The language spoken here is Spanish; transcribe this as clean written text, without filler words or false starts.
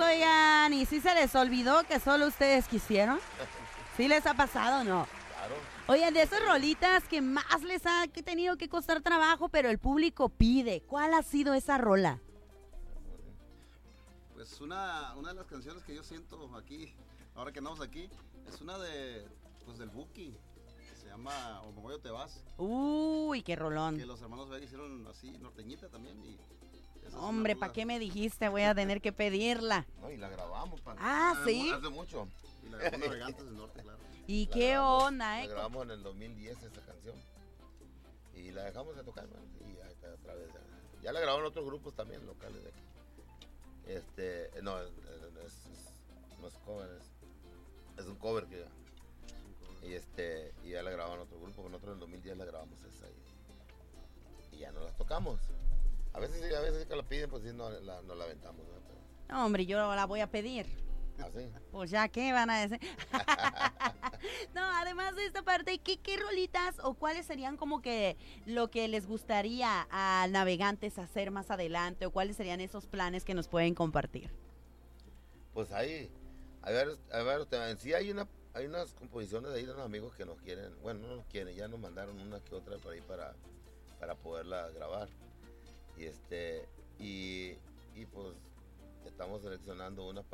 oigan, ¿y si se les olvidó que solo ustedes quisieron? ¿Sí les ha pasado o no? Claro. Oigan, de esas rolitas que más les ha tenido que costar trabajo, pero el público pide, ¿cuál ha sido esa rola? Pues una de las canciones que yo siento aquí, ahora que andamos aquí, es una del Buki, que se llama O Mogoyo Te Vas, Uy, qué que rolón. los hermanos Vega hicieron así, norteñita también, y esa es una Hombre, rola- ¿para qué me dijiste? Voy a tener que pedirla. No, y la grabamos, ¿Sí? hace mucho. Y la grabó Navegantes del Norte, claro. ¿Y La qué grabamos- onda, La grabamos en el 2010 esa canción. Y la dejamos de tocar, man, y ya está otra vez. Ya la grabaron otros grupos también locales de aquí. No, no es cover, es un cover que y ya la grabaron otro grupo, con nosotros en el 2010 la grabamos esa y ya no las tocamos. A veces que la piden, pues sí, no la aventamos, ¿no? No, hombre, yo la voy a pedir. Así. Pues ya, ¿qué van a decir? No, además de esta parte, ¿qué rolitas o cuáles serían como que lo que les gustaría a Navegantes hacer más adelante o cuáles serían esos planes que nos pueden compartir? Pues ahí, a ver, en sí hay unas composiciones de ahí de unos amigos que nos quieren, bueno, no nos quieren, ya nos mandaron una que otra por ahí para poderla grabar. Y pues estamos seleccionando una